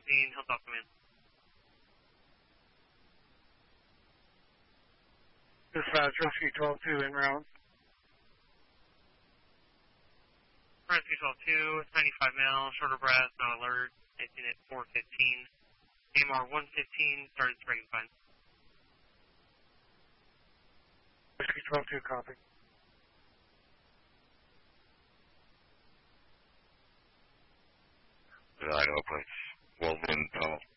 Hilltop Command. Dispatch, Rescue 12-2 en route. Rescue 12-2, 95 mil, shorter breath, not alert, icing at 415. AMR 115, started spring fine. Rescue 12-2, copy. Idaho points, well wind tunnel.